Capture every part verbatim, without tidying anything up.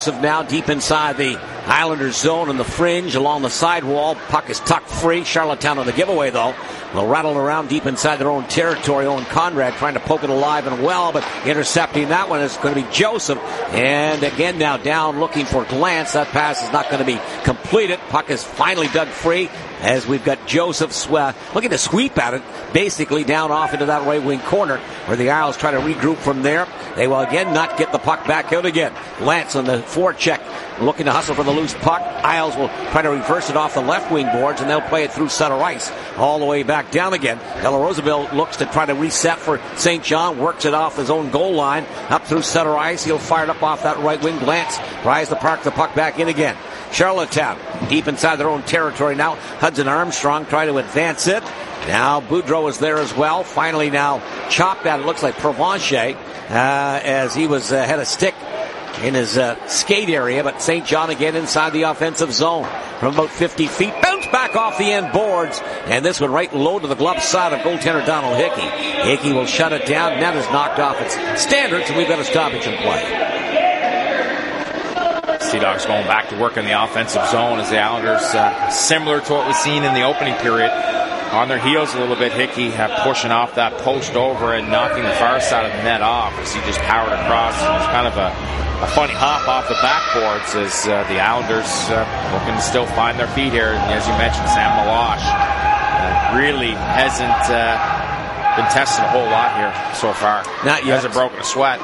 Now deep inside the Islanders zone in the fringe along the sidewall. Puck is tucked free. Charlottetown on the giveaway, though. They'll rattle around deep inside their own territory. Owen Conrad trying to poke it alive and well, but intercepting that one is going to be Joseph. And again now down looking for Glance. That pass is not going to be completed. Puck is finally dug free as we've got Joseph uh, looking to sweep at it, basically down off into that right wing corner where the Isles try to regroup from there. They will again not get the puck back out again. Lance on the forecheck looking to hustle for the loose puck. Isles will try to reverse it off the left wing boards, and they'll play it through center ice all the way back down again. Ella Roosevelt looks to try to reset for Saint John, works it off his own goal line up through center ice. He'll fire it up off that right wing. Glance tries to park the puck back in again. Charlottetown deep inside their own territory now. Hudson Armstrong try to advance it. Now Boudreau is there as well. Finally now chopped at it. Looks like Provencher uh, as he was uh, had a stick in his uh, skate area, but Saint John again inside the offensive zone from about fifty feet. Bounce back off the end boards, and this one right low to the glove side of goaltender Donald Hickey. Hickey will shut it down. Net is knocked off its standards, and we've got a stoppage in play. Sea Dogs going back to work in the offensive zone as the Islanders, uh, similar to what we've seen in the opening period, on their heels a little bit. Hickey uh, pushing off that post over and knocking the far side of the net off as he just powered across. It was kind of a, a funny hop off the backboards as uh, the Islanders uh, looking to still find their feet here. And as you mentioned, Sam Meloche uh, really hasn't uh, been tested a whole lot here so far. Not yet. He hasn't broken a sweat.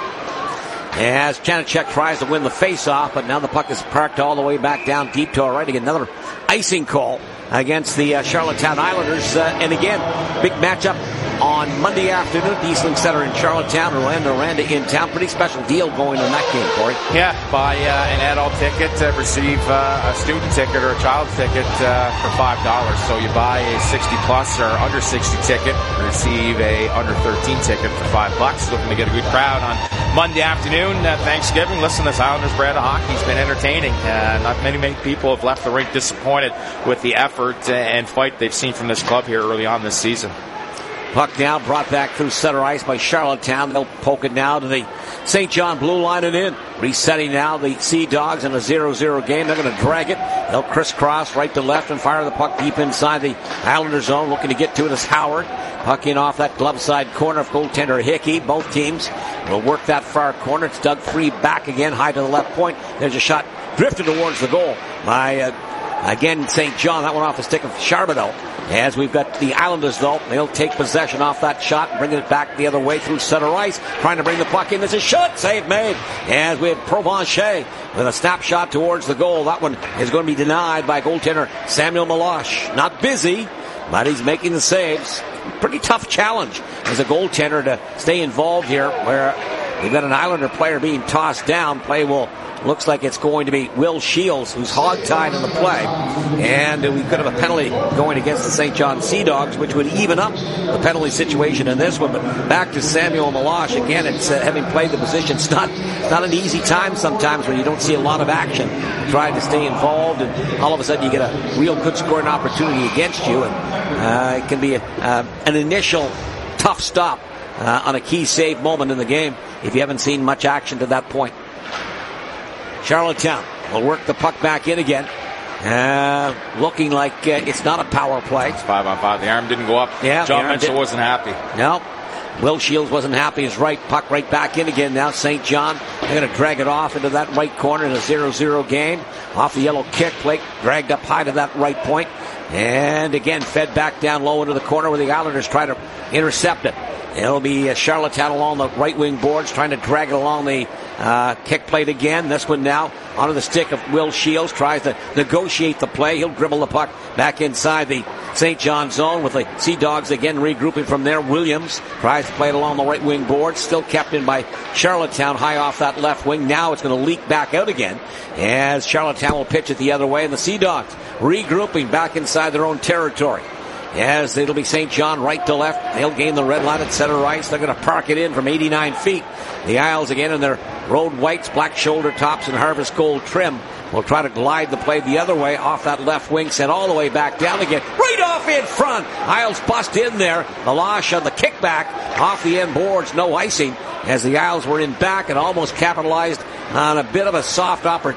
As Janacek tries to win the face-off, but now the puck is parked all the way back down deep to our right. Again, another icing call against the uh, Charlottetown Islanders. Uh, and again, big matchup on Monday afternoon at the Eastlink Center in Charlottetown. Orlando Aranda in town. Pretty special deal going in that game, Corey. Yeah, buy uh, an adult ticket, uh, receive uh, a student ticket or a child ticket uh, for five dollars. So you buy a sixty plus or under sixty ticket, receive a under thirteen ticket for five bucks. Looking to get a good crowd on Monday afternoon, uh, Thanksgiving. Listen, this Islanders brand of hockey's been entertaining. Uh, not many, many people have left the rink disappointed with the effort and fight they've seen from this club here early on this season. Puck now brought back through center ice by Charlottetown. They'll poke it now to the Saint John blue line and in. Resetting now the Sea Dogs in a zero zero game. They're going to drag it. They'll crisscross right to left and fire the puck deep inside the Islander zone. Looking to get to it is Howard. Puck in off that glove side corner of goaltender Hickey. Both teams will work that far corner. It's dug free back again, high to the left point. There's a shot drifted towards the goal by, uh, again, Saint John. That one off the stick of Charbonneau. As we've got the Islanders, though, they'll take possession off that shot, bringing it back the other way through center ice, trying to bring the puck in. There's a shot, save made. As we have Provencher with a snapshot towards the goal. That one is going to be denied by goaltender Samuel Meloche. Not busy, but he's making the saves. Pretty tough challenge as a goaltender to stay involved here, where we've got an Islander player being tossed down. Play will looks like it's going to be Will Shields, who's hog-tied in the play. And we could have a penalty going against the Saint John Sea Dogs, which would even up the penalty situation in this one. But back to Samuel Meloche. Again, it's uh, having played the position. It's not, not an easy time sometimes when you don't see a lot of action. Trying to stay involved, and all of a sudden you get a real good scoring opportunity against you. And uh, it can be a, uh, an initial tough stop uh, on a key save moment in the game if you haven't seen much action to that point. Charlottetown will work the puck back in again. Uh, looking like uh, it's not a power play. It's five on five. The arm didn't go up. Yeah, John Mitchell wasn't happy. No. Will Shields wasn't happy. His right puck right back in again now. Saint John, they're going to drag it off into that right corner in a zero zero game. Off the yellow kick plate, dragged up high to that right point. And again, fed back down low into the corner where the Islanders try to intercept it. It'll be uh, Charlottetown along the right wing boards trying to drag it along the uh, kick plate again. This one now onto the stick of Will Shields. Tries to negotiate the play. He'll dribble the puck back inside the Saint John zone with the Sea Dogs again regrouping from there. Williams tries to play it along the right wing board. Still kept in by Charlottetown high off that left wing. Now it's going to leak back out again as Charlottetown will pitch it the other way. And the Sea Dogs regrouping back inside their own territory. As it'll be Saint John right to left. They'll gain the red line at center ice. They're going to park it in from eighty-nine feet. The Isles again in their road whites, black shoulder tops, and harvest gold trim will try to glide the play the other way off that left wing, sent all the way back down again. Right off in front. Isles bust in there. Meloche on the kickback off the end boards. No icing as the Isles were in back and almost capitalized on a bit of a soft opportunity.